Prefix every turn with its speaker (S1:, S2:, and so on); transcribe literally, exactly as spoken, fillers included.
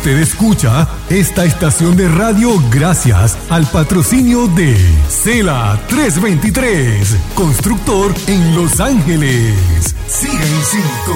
S1: Usted escucha esta estación de radio gracias al patrocinio de Cela trescientos veintitrés, constructor en Los Ángeles. Siga en sintonía.